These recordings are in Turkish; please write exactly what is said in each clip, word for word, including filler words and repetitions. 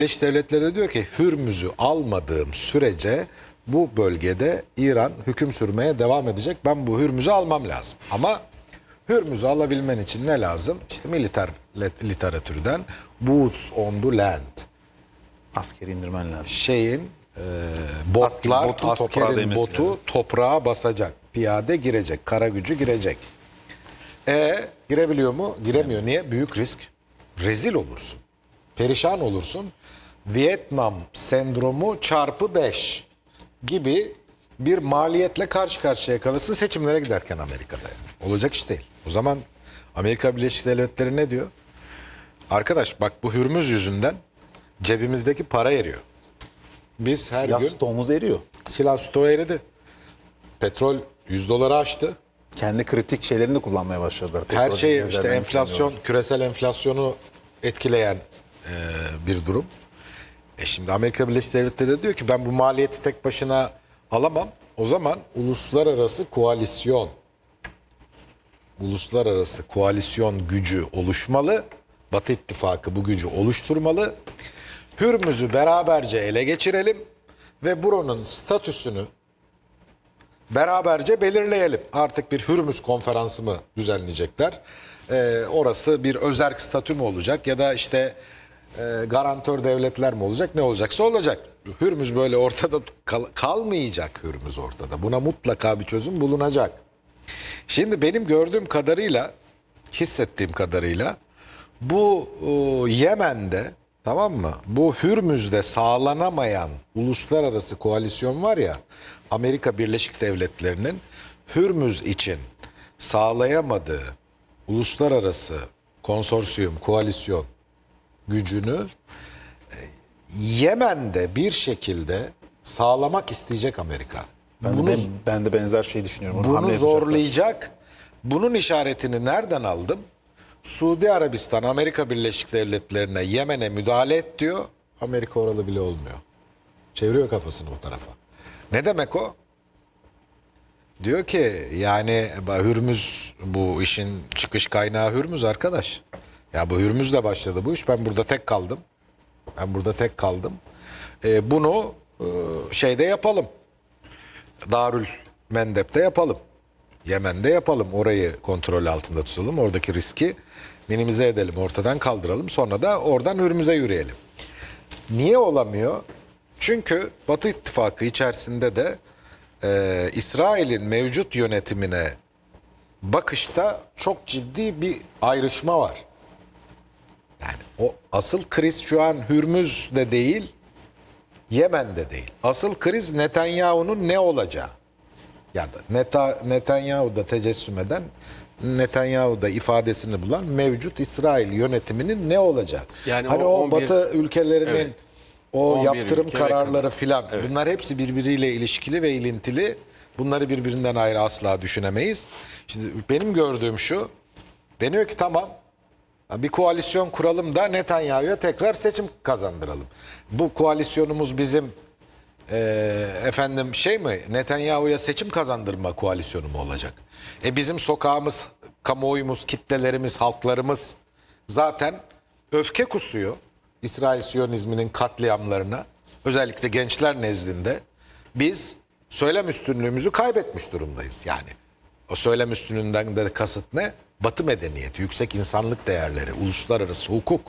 Birleşik Devletleri de diyor ki Hürmüz'ü almadığım sürece bu bölgede İran hüküm sürmeye devam edecek. Ben bu Hürmüz'ü almam lazım. Ama Hürmüz'ü alabilmen için ne lazım? İşte militer literatürden boots on the land. Askeri indirmen lazım. Şeyin e, botlar, Asker, botun toprağa askerin değmesi botu lazım. toprağa basacak. Piyade girecek, kara gücü girecek. E girebiliyor mu? Giremiyor. Niye? Büyük risk. Rezil olursun. Perişan olursun. Vietnam sendromu çarpı beş gibi bir maliyetle karşı karşıya kalırsın seçimlere giderken Amerika'da. Yani. Olacak iş değil. O zaman Amerika Birleşik Devletleri ne diyor? Arkadaş bak bu Hürmüz yüzünden cebimizdeki para eriyor. Biz her Silah gün stoğumuz eriyor. silah stoğu eridi. Petrol yüz doları aştı. Kendi kritik şeylerini kullanmaya başladılar. Her Petrol, şey cezerden işte enflasyon, kullanıyorlar. küresel enflasyonu etkileyen e, bir durum. E şimdi Amerika Birleşik Devletleri de diyor ki ben bu maliyeti tek başına alamam. O zaman uluslararası koalisyon, uluslararası koalisyon gücü oluşmalı. Batı İttifakı bu gücü oluşturmalı. Hürmüz'ü beraberce ele geçirelim ve buranın statüsünü beraberce belirleyelim. Artık bir Hürmüz konferansı mı düzenleyecekler? Ee, orası bir özerk statü mü olacak ya da işte e, garantör devletler mi olacak? Ne olacaksa olacak. Hürmüz böyle ortada kal- kalmayacak Hürmüz ortada. Buna mutlaka bir çözüm bulunacak. Şimdi benim gördüğüm kadarıyla, hissettiğim kadarıyla bu o, Yemen'de tamam mı? Bu Hürmüz'de sağlanamayan uluslararası koalisyon var ya Amerika Birleşik Devletleri'nin Hürmüz için sağlayamadığı uluslararası konsorsiyum, koalisyon gücünü e, Yemen'de bir şekilde sağlamak isteyecek Amerika. Ben, Bunu, de, ben, ben de benzer şeyi düşünüyorum. Onu bunu hamle yapacaklar. zorlayacak. Bunun işaretini nereden aldım? Suudi Arabistan, Amerika Birleşik Devletleri'ne, Yemen'e müdahale et diyor. Amerika oralı bile olmuyor. Çeviriyor kafasını o tarafa. Ne demek o? Diyor ki yani Hürmüz bu işin çıkış kaynağı Hürmüz arkadaş. Ya bu Hürmüz'le başladı bu iş. Ben burada tek kaldım. Ben burada tek kaldım. Ee, bunu e, şeyde yapalım. Darül Mendeb'de yapalım. Yemen'de yapalım. Orayı kontrol altında tutalım. Oradaki riski minimize edelim. Ortadan kaldıralım. Sonra da oradan Hürmüz'e yürüyelim. Niye olamıyor? Çünkü Batı İttifakı içerisinde de e, İsrail'in mevcut yönetimine bakışta çok ciddi bir ayrışma var. Yani o asıl kriz şu an Hürmüz'de değil, Yemen'de değil. Asıl kriz Netanyahu'nun ne olacağı. Yani Neta, Netanyahu'da tecessüm eden, Netanyahu'da ifadesini bulan mevcut İsrail yönetiminin ne olacak? Yani hani o o, on bir Batı ülkelerinin evet. o on bir yaptırım ülke kararları ve- filan Evet. bunlar hepsi birbiriyle ilişkili ve ilintili. Bunları birbirinden ayrı asla düşünemeyiz. Şimdi benim gördüğüm şu, deniyor ki tamam bir koalisyon kuralım da Netanyahu'ya tekrar seçim kazandıralım. Bu koalisyonumuz bizim e, efendim şey mi Netanyahu'ya seçim kazandırma koalisyonu mu olacak? E bizim sokağımız, kamuoyumuz, kitlelerimiz, halklarımız zaten öfke kusuyor İsrail Siyonizminin katliamlarına. Özellikle gençler nezdinde biz söylem üstünlüğümüzü kaybetmiş durumdayız yani. O söylem üstünlüğünden de kasıt ne? Batı medeniyeti, yüksek insanlık değerleri, uluslararası hukuk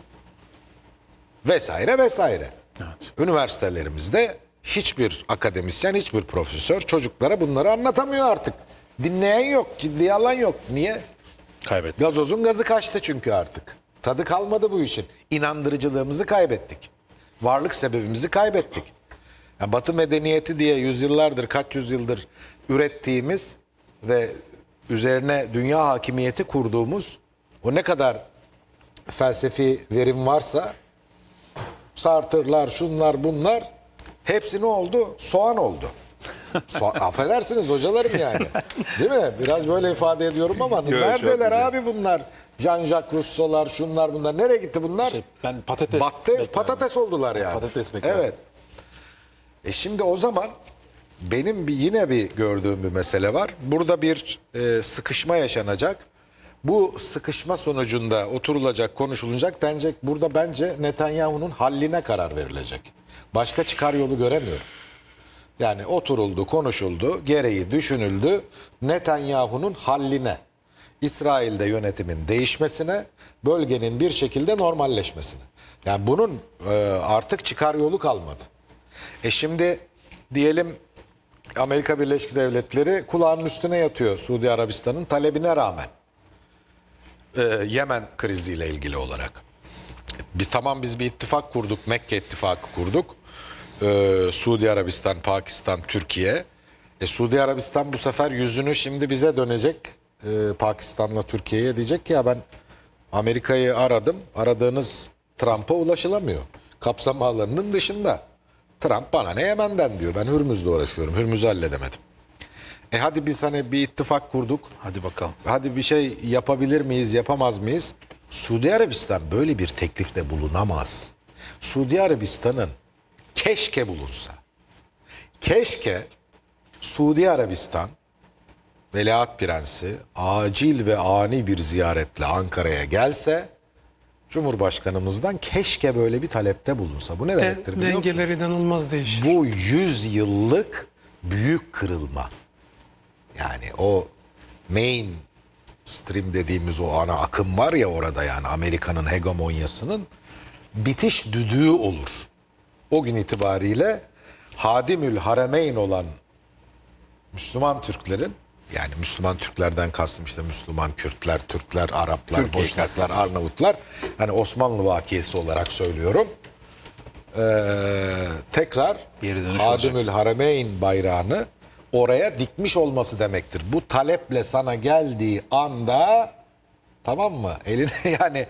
vesaire vesaire. Evet. Üniversitelerimizde hiçbir akademisyen, hiçbir profesör çocuklara bunları anlatamıyor artık. Dinleyen yok, ciddiye alan yok. Niye? Kaybetti. Gazozun gazı kaçtı çünkü artık. Tadı kalmadı bu işin. İnandırıcılığımızı kaybettik. Varlık sebebimizi kaybettik. Yani Batı medeniyeti diye yüzyıllardır, kaç yüzyıldır ürettiğimiz ve üzerine dünya hakimiyeti kurduğumuz o ne kadar felsefi verim varsa Sartre'lar, şunlar bunlar hepsi ne oldu? Soğan oldu. So affedersiniz hocalarım yani. Değil mi? Biraz böyle ifade ediyorum ama çok neredeler güzel. abi bunlar? Jean-Jacques Rousseau'lar, şunlar bunlar. Nereye gitti bunlar? Şey, ben patates Battı, beklerdim. patates oldular yani. Patates beklerdim. Evet. E şimdi o zaman benim bir yine bir gördüğüm bir mesele var. Burada bir e, sıkışma yaşanacak. Bu sıkışma sonucunda oturulacak, konuşulacak denecek. Burada bence Netanyahu'nun halline karar verilecek. Başka çıkar yolu göremiyorum. Yani oturuldu, konuşuldu, gereği düşünüldü. Netanyahu'nun halline, İsrail'de yönetimin değişmesine, bölgenin bir şekilde normalleşmesine. Yani bunun e, artık çıkar yolu kalmadı. E şimdi diyelim Amerika Birleşik Devletleri kulağının üstüne yatıyor Suudi Arabistan'ın talebine rağmen. E, Yemen kriziyle ilgili olarak. Biz tamam biz bir ittifak kurduk, Mekke ittifakı kurduk. Ee, Suudi Arabistan, Pakistan, Türkiye. E, Suudi Arabistan bu sefer yüzünü şimdi bize dönecek. Ee, Pakistan'la Türkiye'ye diyecek ki ya ben Amerika'yı aradım. Aradığınız Trump'a ulaşılamıyor. Kapsam alanının dışında. Trump bana ne Yemen'den diyor. Ben Hürmüz'le uğraşıyorum. Hürmüz'ü halledemedim. E hadi biz hani bir ittifak kurduk. Hadi bakalım. Hadi bir şey yapabilir miyiz, yapamaz mıyız? Suudi Arabistan böyle bir teklifte bulunamaz. Suudi Arabistan'ın keşke bulunsa. Keşke Suudi Arabistan Veliaht Prensi acil ve ani bir ziyaretle Ankara'ya gelse Cumhurbaşkanımızdan keşke böyle bir talepte bulunsa. Bu ne demektir biliyor musunuz? Dengeler inanılmaz değişir. Bu yüz yıllık büyük kırılma. Yani o mainstream dediğimiz o ana akım var ya orada, yani Amerika'nın hegemonyasının bitiş düdüğü olur. O gün itibariyle Hadimül Haremeyn olan Müslüman Türklerin, yani Müslüman Türklerden kastım işte Müslüman Kürtler, Türkler, Araplar, Türkiye Boşnaklar, Arnavutlar, hani Osmanlı vakiyesi olarak söylüyorum. Ee, tekrar Geri dönüş Hadimül olacak. Haremeyn bayrağını oraya dikmiş olması demektir. Bu taleple sana geldiği anda, tamam mı? Eline yani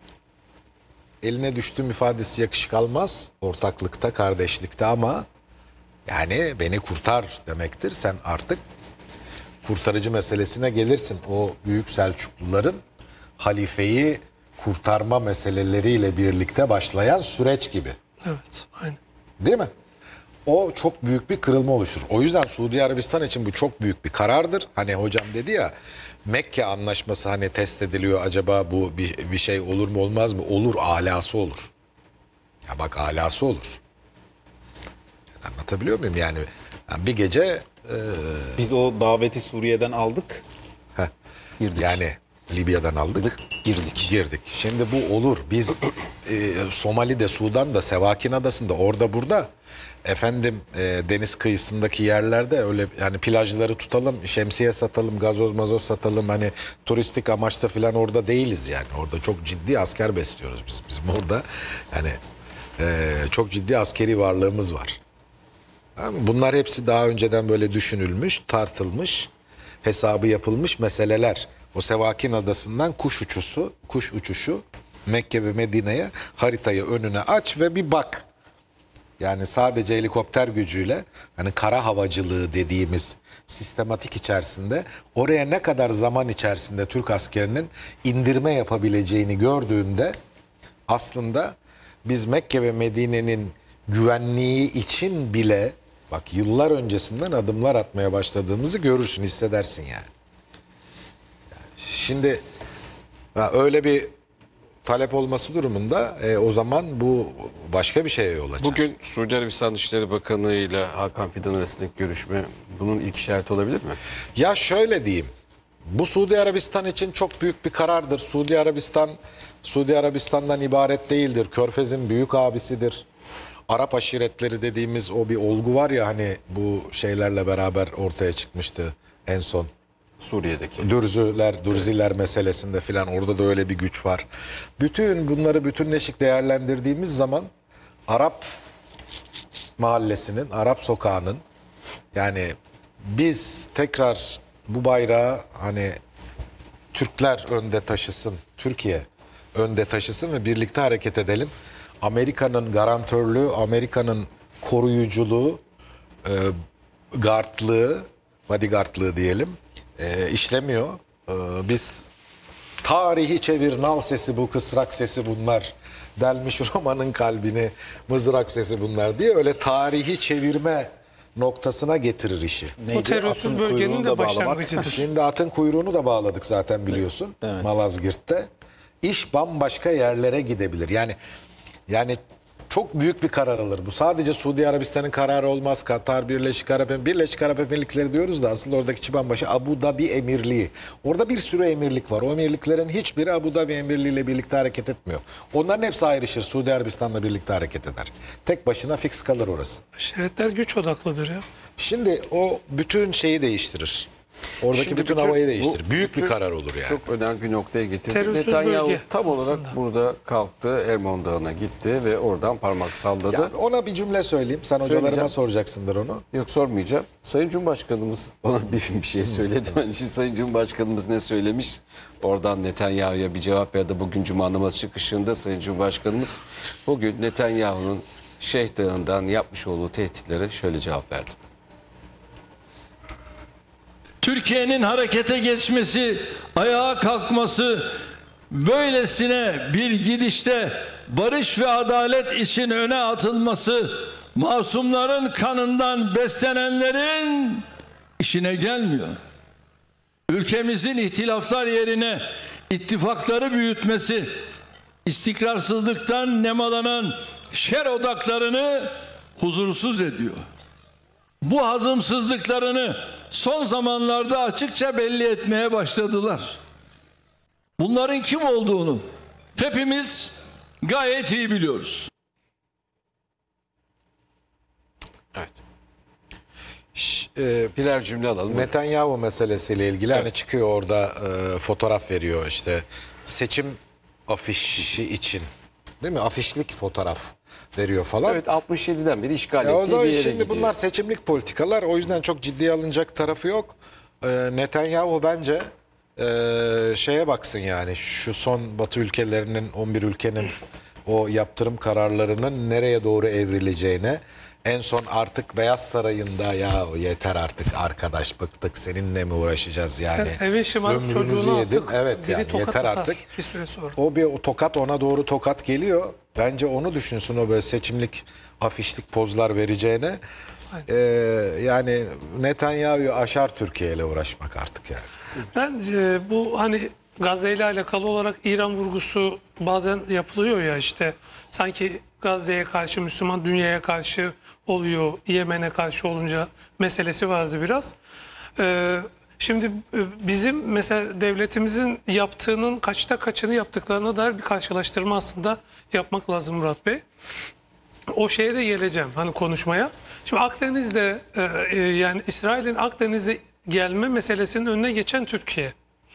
eline düştüğüm ifadesi yakışık almaz ortaklıkta, kardeşlikte, ama yani beni kurtar demektir. Sen artık kurtarıcı meselesine gelirsin. O büyük Selçukluların halifeyi kurtarma meseleleriyle birlikte başlayan süreç gibi. Evet, aynen. Değil mi? O çok büyük bir kırılma oluşturur. O yüzden Suudi Arabistan için bu çok büyük bir karardır. Hani hocam dedi ya, Mekke anlaşması hani test ediliyor. Acaba bu bir, bir şey olur mu olmaz mı? Olur, alası olur. Ya bak, alası olur. Anlatabiliyor muyum? Yani, yani bir gece e, Biz o daveti Suriye'den aldık. heh, Girdik. yani Libya'dan aldık. Girdik. Girdik. Şimdi bu olur. Biz e, Somali'de, Sudan'da, Sevakin Adası'nda, orada burada efendim e, deniz kıyısındaki yerlerde öyle yani plajları tutalım, şemsiye satalım, gazoz mazoz satalım, hani turistik amaçta falan orada değiliz yani. Orada çok ciddi asker besliyoruz biz. Bizim orada yani e, çok ciddi askeri varlığımız var. Tamam mı? Bunlar hepsi daha önceden böyle düşünülmüş, tartılmış, hesabı yapılmış meseleler. O Sevakin Adası'ndan kuş uçuşu, kuş uçuşu Mekke ve Medine'ye, haritayı önüne aç ve bir bak. Yani sadece helikopter gücüyle, hani kara havacılığı dediğimiz sistematik içerisinde oraya ne kadar zaman içerisinde Türk askerinin indirme yapabileceğini gördüğünde aslında biz Mekke ve Medine'nin güvenliği için bile bak yıllar öncesinden adımlar atmaya başladığımızı görürsün, hissedersin yani. Şimdi ha, öyle bir talep olması durumunda e, o zaman bu başka bir şeye yol açar. Bugün Suudi Arabistan Dışişleri Bakanı ile Hakan Fidan arasındaki görüşme bunun ilk işareti olabilir mi? Ya şöyle diyeyim. Bu Suudi Arabistan için çok büyük bir karardır. Suudi Arabistan Suudi Arabistan'dan ibaret değildir. Körfez'in büyük abisidir. Arap aşiretleri dediğimiz o bir olgu var ya, hani bu şeylerle beraber ortaya çıkmıştı en son. Suriye'deki. Dürzüler, Dürziler meselesinde filan, orada da öyle bir güç var. Bütün bunları bütünleşik değerlendirdiğimiz zaman Arap mahallesinin, Arap sokağının, yani biz tekrar bu bayrağı hani Türkler önde taşısın, Türkiye önde taşısın ve birlikte hareket edelim. Amerika'nın garantörlüğü, Amerika'nın koruyuculuğu, e, gardlığı, bodyguardlığı diyelim, e, işlemiyor. E, biz tarihi çevir, nal sesi bu, kısrak sesi bunlar, delmiş romanın kalbini, mızrak sesi bunlar diye öyle tarihi çevirme noktasına getirir işi. Neydi? terörsüz Atın bölgenin kuyruğunu de da bağlamak. başlangıcıdır. Şimdi atın kuyruğunu da bağladık zaten biliyorsun Evet. Malazgirt'te. İş bambaşka yerlere gidebilir. Yani yani çok büyük bir karar alır. Bu sadece Suudi Arabistan'ın kararı olmaz. Katar, Birleşik Arap Emirlikleri, Birleşik Arap Emirlikleri diyoruz da aslında oradaki kişi bambaşka. Abu Dhabi Emirliği. Orada bir sürü emirlik var. O emirliklerin hiçbiri Abu Dhabi Emirliği ile birlikte hareket etmiyor. Onların hepsi ayrışır. Suudi Arabistan'la birlikte hareket eder. Tek başına fix kalır orası. Aşiretler güç odaklıdır ya. Şimdi o bütün şeyi değiştirir. Oradaki Şimdi bütün, bütün- havayı bu değiştirir. Büyük bir bütün karar olur yani. Çok önemli bir noktaya getirdi. Terörsüz Netanyahu bölge tam olarak aslında. burada kalktı. Ermon Dağı'na gitti ve oradan parmak salladı. Yani ona bir cümle söyleyeyim. Sen hocalarıma Söyleyeceğim. soracaksındır onu. Yok sormayacağım. Sayın Cumhurbaşkanımız ona bir, bir şey söyledi. Ben şimdi Sayın Cumhurbaşkanımız ne söylemiş? Oradan Netanyahu'ya bir cevap ya da bugün Cuma namazı çıkışında Sayın Cumhurbaşkanımız bugün Netanyahu'nun Şeyh Dağı'ndan yapmış olduğu tehditlere şöyle cevap verdi. Türkiye'nin harekete geçmesi, ayağa kalkması, böylesine bir gidişte barış ve adalet için öne atılması, masumların kanından beslenenlerin işine gelmiyor. Ülkemizin ihtilaflar yerine ittifakları büyütmesi, istikrarsızlıktan nemalanan şer odaklarını huzursuz ediyor. Bu hazımsızlıklarını son zamanlarda açıkça belli etmeye başladılar. Bunların kim olduğunu hepimiz gayet iyi biliyoruz. Evet. Ş- e, Birer cümle alalım. Netanyahu meselesiyle ilgili hani çıkıyor orada e, fotoğraf veriyor işte seçim afişi için. Değil mi? Afişlik fotoğraf veriyor falan. Evet altmış yediden beri işgal Ya o ettiği zaman bir yere şimdi gidiyor. bunlar seçimlik politikalar. O yüzden çok ciddiye alınacak tarafı yok. Ee, Netanyahu bence e, şeye baksın yani şu son Batı ülkelerinin on bir ülkenin o yaptırım kararlarının nereye doğru evrileceğine. En son artık Beyaz Sarayı'nda ya yeter artık arkadaş bıktık seninle mi uğraşacağız yani. Sen eve şımarıp Ömrümüzü çocuğunu yedin. atıp Evet biri yani tokat yeter atar artık. bir süre sonra. O bir o tokat ona doğru tokat geliyor. Bence onu düşünsün o böyle seçimlik afişlik pozlar vereceğine. Ee, yani Netanyahu'yu aşar Türkiye ile uğraşmak artık yani. Ben e, bu hani Gazze ile alakalı olarak İran vurgusu bazen yapılıyor ya işte sanki Gazze'ye karşı Müslüman dünyaya karşı oluyor, Yemen'e karşı olunca meselesi vardı biraz. Ee, şimdi e, bizim mesela devletimizin yaptığının kaçta kaçını yaptıklarına dair bir karşılaştırma aslında yapmak lazım Murat Bey. O şeye de geleceğim hani konuşmaya. Şimdi Akdeniz'de e, e, yani İsrail'in Akdeniz'e gelme meselesinin önüne geçen Türkiye.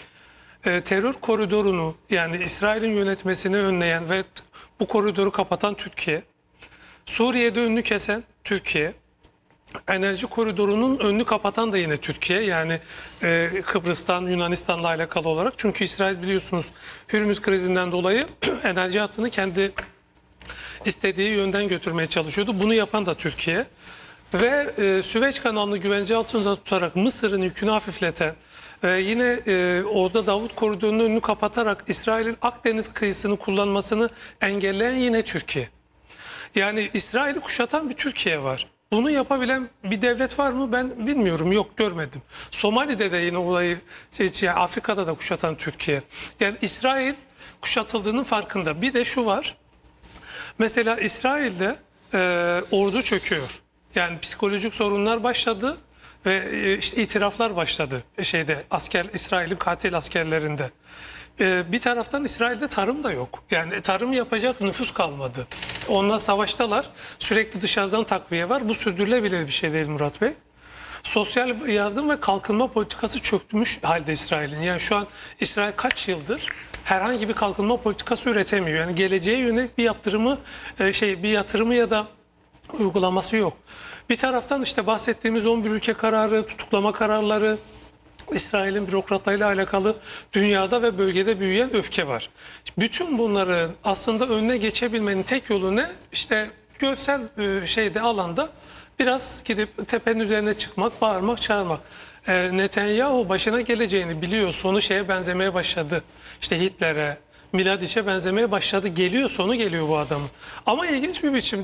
E, terör koridorunu yani İsrail'in yönetmesini önleyen ve t- bu koridoru kapatan Türkiye. Suriye'de önünü kesen Türkiye. Enerji koridorunun önünü kapatan da yine Türkiye. Yani e, Kıbrıs'tan Yunanistan'la alakalı olarak. Çünkü İsrail biliyorsunuz Hürmüz krizinden dolayı enerji hattını kendi istediği yönden götürmeye çalışıyordu. Bunu yapan da Türkiye. Ve e, Süveyş kanalını güvence altında tutarak Mısır'ın yükünü hafifleten ve yine e, orada Davut koridorunun önünü kapatarak İsrail'in Akdeniz kıyısını kullanmasını engelleyen yine Türkiye. Yani İsrail'i kuşatan bir Türkiye var. Bunu yapabilen bir devlet var mı? Ben bilmiyorum. Yok görmedim. Somali'de de yine olayı şey, şey, Afrika'da da kuşatan Türkiye. Yani İsrail kuşatıldığının farkında. Bir de şu var. Mesela İsrail'de e, ordu çöküyor. Yani psikolojik sorunlar başladı ve e, işte itiraflar başladı e, şeyde asker İsrail'in katil askerlerinde. E, bir taraftan İsrail'de tarım da yok. Yani tarım yapacak nüfus kalmadı. Onlar savaştalar. Sürekli dışarıdan takviye var. Bu sürdürülebilir bir şey değil Murat Bey. Sosyal yardım ve kalkınma politikası çökmüş halde İsrail'in. Yani şu an İsrail kaç yıldır herhangi bir kalkınma politikası üretemiyor. Yani geleceğe yönelik bir yaptırımı e, şey bir yatırımı ya da uygulaması yok. Bir taraftan işte bahsettiğimiz on bir ülke kararı, tutuklama kararları, İsrail'in bürokratlarıyla alakalı dünyada ve bölgede büyüyen öfke var. Bütün bunların aslında önüne geçebilmenin tek yolu ne? İşte görsel e, şeyde alanda biraz gidip tepenin üzerine çıkmak, bağırmak, çağırmak. E, Netanyahu başına geleceğini biliyor. Sonu şeye benzemeye başladı. İşte Hitler'e, Miladiş'e benzemeye başladı. Geliyor, sonu geliyor bu adamın. Ama ilginç bir biçimde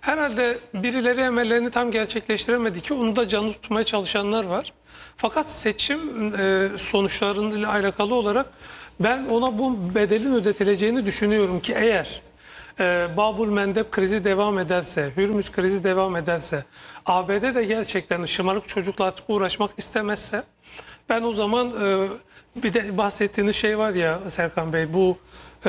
Herhalde birileri emellerini tam gerçekleştiremedi ki onu da canlı tutmaya çalışanlar var. Fakat seçim e, sonuçlarıyla alakalı olarak ben ona bu bedelin ödetileceğini düşünüyorum ki eğer e, Babul Mendeb krizi devam ederse, Hürmüz krizi devam ederse, A B D de gerçekten şımarık çocukla artık uğraşmak istemezse ben o zaman e, bir de bahsettiğiniz şey var ya Serkan Bey, bu e,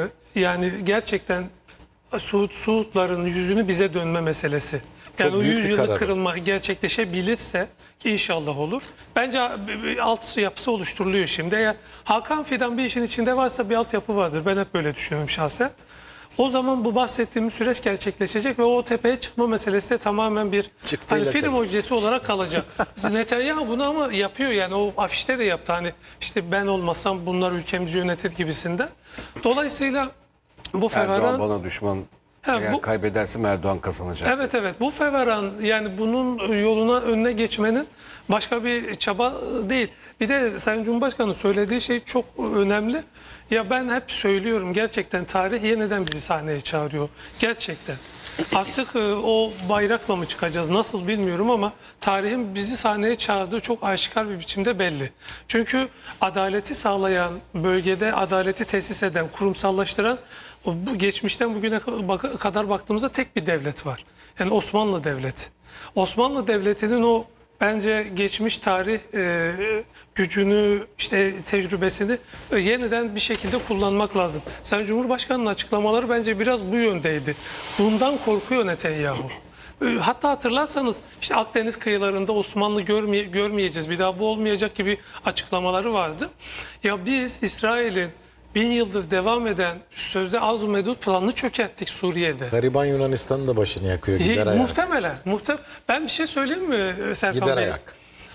yani gerçekten Suud, Suudların yüzünü bize dönme meselesi. Yani Çok o büyük bir yüz yıllık karar. kırılma gerçekleşebilirse ki inşallah olur. Bence alt yapısı oluşturuluyor şimdi. Eğer Hakan Fidan bir işin içinde varsa bir altyapı vardır. Ben hep böyle düşünüyorum şahsen. O zaman bu bahsettiğimiz süreç gerçekleşecek ve o tepeye çıkma meselesi de tamamen bir Çıktıyla hani film kalır. objesi olarak kalacak. Netanyahu bunu ama yapıyor yani o afişte de yaptı. Hani işte ben olmasam bunlar ülkemizi yönetir gibisinden. Dolayısıyla bu Erdoğan feveran... bana düşman. Ha, Eğer bu- kaybedersem Erdoğan kazanacak. Evet evet bu feveran yani bunun yoluna önüne geçmenin başka bir çaba değil. Bir de Sayın Cumhurbaşkanı söylediği şey çok önemli. Ya ben hep söylüyorum gerçekten tarih yeniden bizi sahneye çağırıyor. Gerçekten. Artık e, o bayrakla mı çıkacağız nasıl bilmiyorum ama tarihin bizi sahneye çağırdığı çok aşikar bir biçimde belli. Çünkü adaleti sağlayan, bölgede adaleti tesis eden, kurumsallaştıran o bu geçmişten bugüne bak- kadar baktığımızda tek bir devlet var. Yani Osmanlı Devleti. Osmanlı Devleti'nin o bence geçmiş tarih e, gücünü, işte tecrübesini e, yeniden bir şekilde kullanmak lazım. Sayın Cumhurbaşkanı'nın açıklamaları bence biraz bu yöndeydi. Bundan korkuyor Netanyahu. E, Hatta hatırlarsanız işte Akdeniz kıyılarında Osmanlı görmeye, görmeyeceğiz, bir daha bu olmayacak gibi açıklamaları vardı. Ya biz İsrail'in bin yıldır devam eden sözde Arz-ı Medud planını çökerttik Suriye'de. Gariban Yunanistan'ın da başını yakıyor gider ayak. Muhtemelen. Muhtem ben bir şey söyleyeyim mi Serkan Gider Bey? ayak.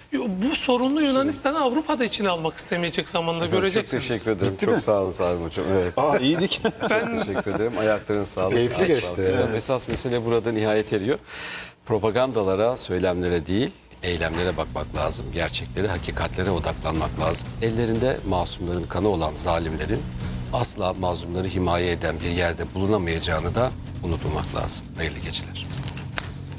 Bu sorunlu Yunanistan'ı Avrupa'da içine almak istemeyecek zamanda Çok göreceksiniz. teşekkür ederim. Çok sağ olun Salim Hocam. Evet. Aa iyiydik. Ben Teşekkür ederim. Ayaklarınız sağlık. Keyifli Sağlık, geçti, sağlık. evet. Esas mesele burada nihayet eriyor. Propagandalara, söylemlere değil, eylemlere bakmak lazım. Gerçeklere, hakikatlere odaklanmak lazım. Ellerinde masumların kanı olan zalimlerin asla mazlumları himaye eden bir yerde bulunamayacağını da unutmamak lazım. Hayırlı geceler.